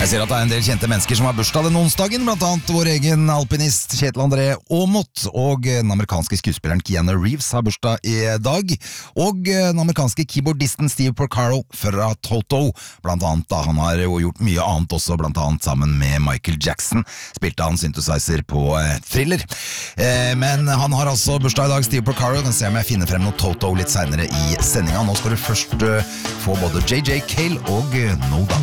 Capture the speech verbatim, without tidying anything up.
Jeg ser at det er en del kjente mennesker som har bursdag den onsdagen, blant annet vår egen alpinist Kjetil André Aamodt, og den amerikanske skuespilleren Keanu Reeves har bursdag i dag, og den amerikanske keyboardisten Steve Porcaro fra Toto, blant annet da han har jo gjort mye annet også, blant annet sammen med Michael Jackson, spilte han synthesizer på eh, Thriller. Eh, men han har altså bursdag i dag, Steve Porcaro. Kan se om jeg finner frem noe Toto litt senere i sendinga. Nå skal du først eh, få både J J Cale og eh, No Doubt.